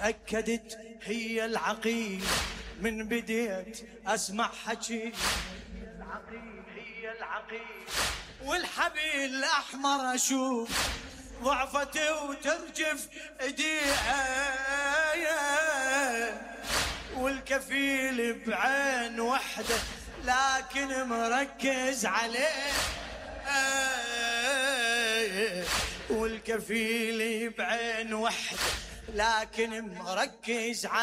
تأكدت هي العقيل من بديت أسمع حكي. هي العقيل والحبيل الأحمر أشوف ضعفتي وترجف ايديها، والكفيل بعين وحده لكن مركز عليه، والكفيل بعين وحده لكن مركز عليه.